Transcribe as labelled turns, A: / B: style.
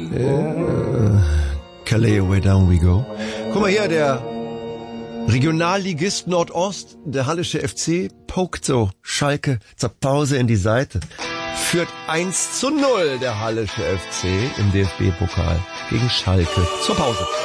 A: Calais, way down we go. Guck mal hier, der Regionalligist Nordost, der Hallische FC, pokt so Schalke zur Pause in die Seite. Führt 1:0 der Hallische FC im DFB-Pokal gegen Schalke zur Pause.